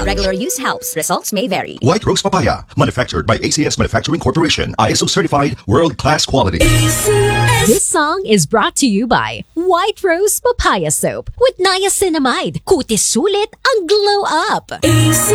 Regular use helps. Results may vary. White Rose Papaya, manufactured by ACS Manufacturing Corporation. ISO certified, world-class quality. This song is brought to you by White Rose Papaya Soap with niacinamide. Kutis sulit ang glow up.